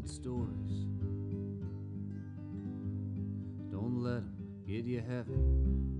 old stories. Don't let 'em get you heavy.